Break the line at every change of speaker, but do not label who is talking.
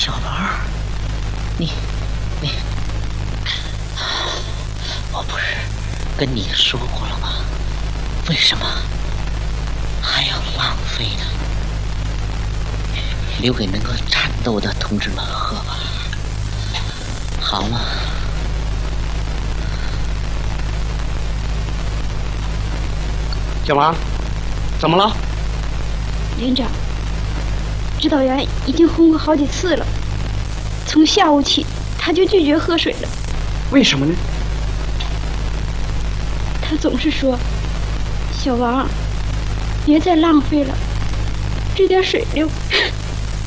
小王，你，我不是跟你说过了吗？为什么还要浪费呢？留给能够战斗的同志们喝吧，好吗？
小王，怎么了？
连长，指导员已经轰过好几次了，从下午起他就拒绝喝水了。
为什么呢？
他总是说：“小王，别再浪费了，这点水流。”